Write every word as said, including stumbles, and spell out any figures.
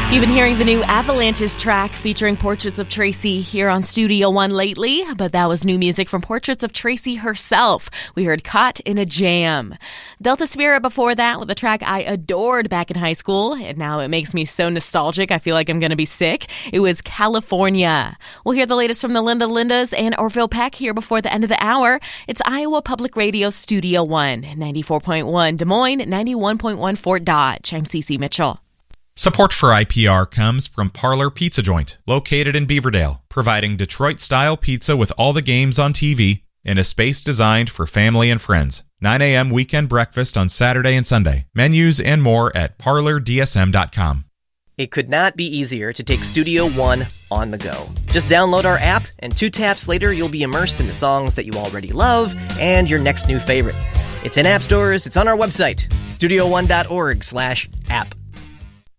You've been hearing the new Avalanches track featuring Portraits of Tracy here on Studio One lately, but that was new music from Portraits of Tracy herself. We heard Caught in a Jam. Delta Spirit before that with a track I adored back in high school, and now it makes me so nostalgic I feel like I'm going to be sick. It was California. We'll hear the latest from the Linda Lindas and Orville Peck here before the end of the hour. It's Iowa Public Radio Studio One, ninety-four point one Des Moines, ninety-one point one Fort Dodge. I'm Cece Mitchell. Support for I P R comes from Parlor Pizza Joint, located in Beaverdale, providing Detroit-style pizza with all the games on T V in a space designed for family and friends. nine a.m. weekend breakfast on Saturday and Sunday. Menus and more at parlor d s m dot com. It could not be easier to take Studio One on the go. Just download our app, and two taps later, you'll be immersed in the songs that you already love and your next new favorite. It's in app stores, it's on our website, studio one dot org slash app.